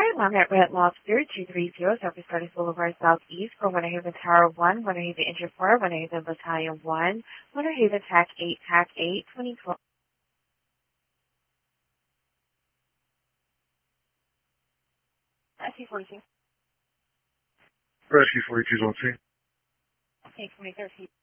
Margaret Red Lobster, 230 Surface Curtis Boulevard Southeast for Winter Haven Tower 1, Winter Haven Engine 4, Winter Haven Battalion 1, Winter Haven TAC 8, 2012. SC-42. Rescue 42's on scene. Okay, 2013.